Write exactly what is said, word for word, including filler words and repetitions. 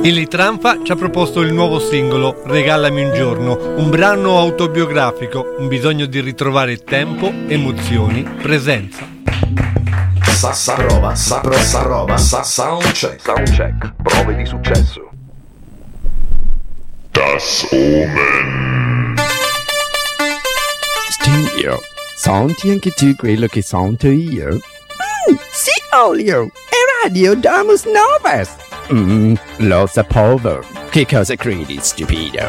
Illy Tranfa ci ha proposto il nuovo singolo Regalami un giorno, un brano autobiografico, un bisogno di ritrovare tempo, emozioni, presenza. Sa sa prova, sa pro sa roba, sa sound check. Sound check, prove di successo. Das Omen. Studio, senti anche tu quello che sento io? Mm, sì, Olio, è Radio Damus Novas. Mm, lo sapevo. Che cosa credi, stupido?